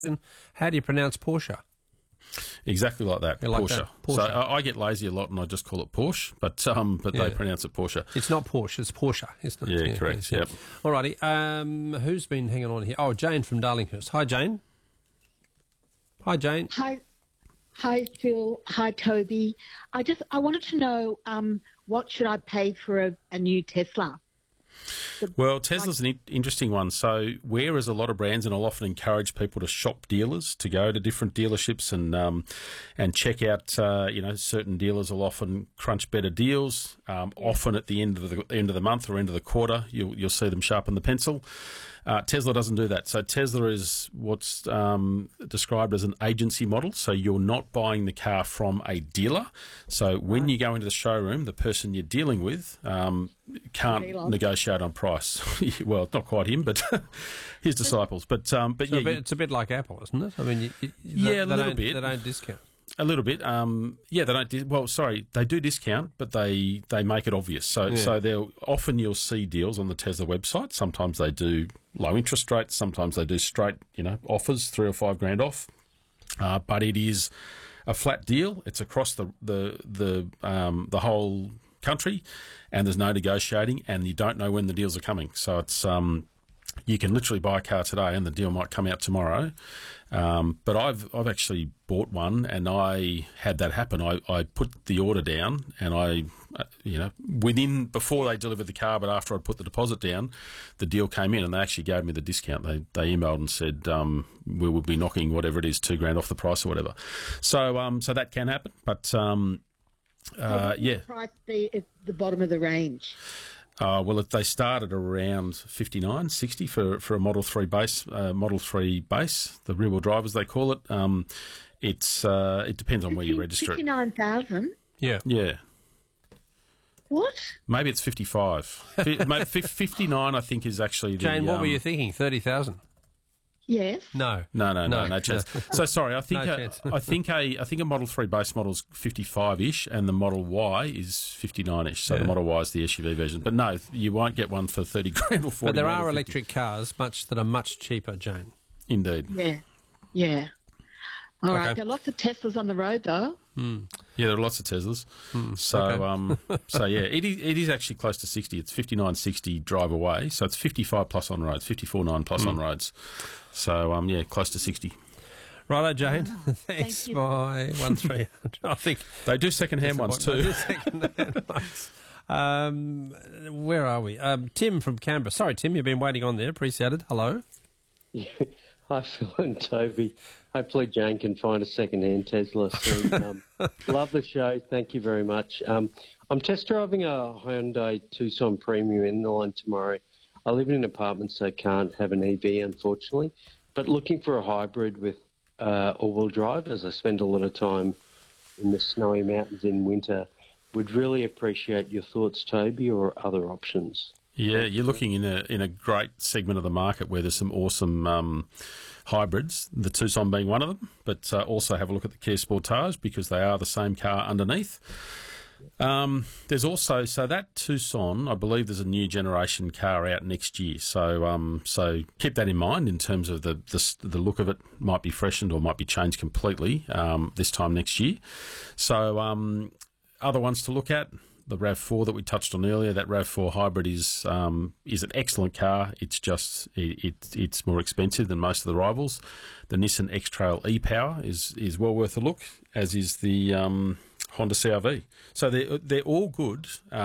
How do you pronounce Porsche? Exactly like that, like Porsche. that, Porsche. So I get lazy a lot and I just call it Porsche, but they pronounce it Porsche. It's not Porsche, it's Porsche, isn't it? Yeah, correct. Yep. All righty. Who's been hanging on here? Oh, Jane from Darlinghurst. Hi, Jane. Hi, Jane. Hi, Phil. Hi, Toby. I wanted to know what should I pay for a new Tesla? Well, Tesla's an interesting one. So, whereas a lot of brands, and I'll often encourage people to shop dealers, to go to different dealerships and check out, certain dealers will often crunch better deals. Often at the end of the month or end of the quarter, you'll see them sharpen the pencil. Tesla doesn't do that. So Tesla is what's described as an agency model. So you're not buying the car from a dealer. So when you go into the showroom, the person you're dealing with can't negotiate on price. Well, not quite him, but his disciples. But it's a bit like Apple, isn't it? I mean, a little bit. They don't discount. A little bit. They don't. They do discount, but they make it obvious. So you'll see deals on the Tesla website. Sometimes they do low interest rates. Sometimes they do straight, offers, $3,000 or $5,000 off. But it is a flat deal. It's across the whole country, and there's no negotiating, and you don't know when the deals are coming. So it's you can literally buy a car today, and the deal might come out tomorrow. But I've actually bought one, and I had that happen. I put the order down, and before they delivered the car, but after I put the deposit down, the deal came in, and they actually gave me the discount. They emailed and said we will be knocking whatever it is, $2,000 off the price or whatever. So that can happen, but the price be at the bottom of the range? Well, they started around 59, 60 for a Model 3 base, the rear-wheel drive as they call it. It depends on where you register it. 59,000? Yeah. Yeah. What? Maybe it's 55. 59, I think, is actually the... Jane, what were you thinking? 30,000? Yes. No chance. So sorry, I think a Model 3 base model is 55-ish, and the Model Y is 59-ish. So the Model Y is the SUV version. But no, you won't get one for $30,000 or $40,000. But there are electric cars that are much cheaper, Jane. Indeed. Yeah. All right. There are lots of Teslas on the road, though. Mm. Yeah, there are lots of Teslas. It is actually close to 60. It's 59.60 drive away, so it's 55 plus on roads, 54.9 plus on roads. So close to 60. Righto, Jane. Thanks. Bye. 1300. I think they do second-hand ones too. Where are we? Tim from Canberra. Sorry, Tim, you've been waiting on there. Appreciate it. Hello. Yeah. Hi, Phil and Toby. Hopefully Jane can find a second-hand Tesla soon. Love the show. Thank you very much. I'm test driving a Hyundai Tucson Premium in the line tomorrow. I live in an apartment, so can't have an EV, unfortunately, but looking for a hybrid with all-wheel drive, as I spend a lot of time in the snowy mountains in winter. Would really appreciate your thoughts, Toby, or other options. Yeah, you're looking in a great segment of the market where there's some awesome hybrids, the Tucson being one of them, but also have a look at the Kia Sportage because they are the same car underneath. There's also, so that Tucson, I believe there's a new generation car out next year. So keep that in mind in terms of the look of it might be freshened or might be changed completely this time next year. So other ones to look at. The RAV4 that we touched on earlier, that RAV4 hybrid is an excellent car. It's just it's more expensive than most of the rivals. The Nissan X-Trail e-Power is well worth a look, as is the Honda CR-V. So they're all good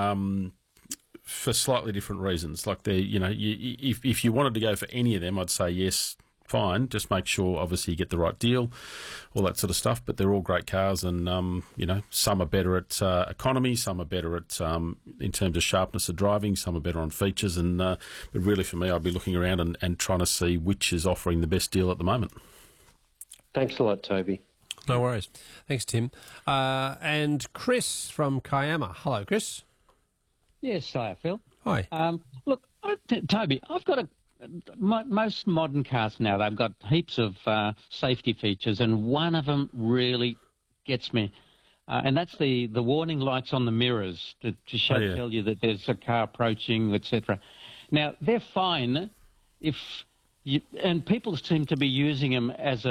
for slightly different reasons. Like if you wanted to go for any of them, I'd say yes. Fine, just make sure obviously you get the right deal, all that sort of stuff, but they're all great cars, and some are better at economy, some are better at in terms of sharpness of driving, some are better on features, and but really for me I'd be looking around and trying to see which is offering the best deal at the moment. Thanks a lot, Toby. No worries. Thanks, Tim. And Chris from Kiama. Hello, Chris. Yes, hi, Phil. Hi. Look, Toby, I've got most modern cars now, they've got heaps of safety features, and one of them really gets me, and that's the warning lights on the mirrors to tell you that there's a car approaching, etc. Now, they're fine and people seem to be using them as a